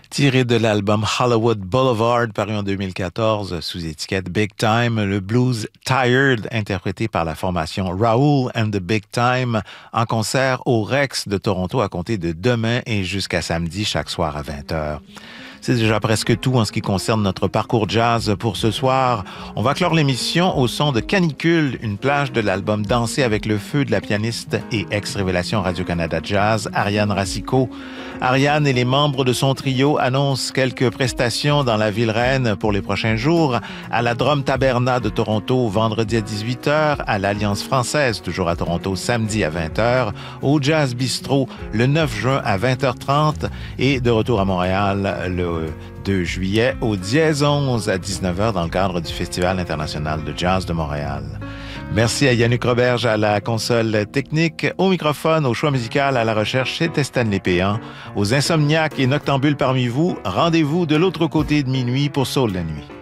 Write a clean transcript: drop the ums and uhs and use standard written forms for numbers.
Tiré de l'album Hollywood Boulevard, paru en 2014 sous étiquette Big Time, le blues Tired, interprété par la formation Raoul and the Big Time, en concert au Rex de Toronto à compter de demain et jusqu'à samedi, chaque soir à 20h. C'est déjà presque tout en ce qui concerne notre parcours jazz pour ce soir. On va clore l'émission au son de Canicule, une plage de l'album Danser avec le feu de la pianiste et ex-révélation Radio-Canada Jazz, Ariane Racicot. Ariane et les membres de son trio annoncent quelques prestations dans la ville reine pour les prochains jours, à la Drum Taberna de Toronto vendredi à 18h, à l'Alliance française toujours à Toronto samedi à 20h, au Jazz Bistro le 9 juin à 20h30 et de retour à Montréal le 2 juillet au Dièse 11 à 19h dans le cadre du Festival international de jazz de Montréal. Merci à Yannick Roberge à la console technique, au microphone, au choix musical, à la recherche, c'était Stanley Péan. Aux insomniaques et noctambules parmi vous, rendez-vous de l'autre côté de minuit pour Saul la nuit.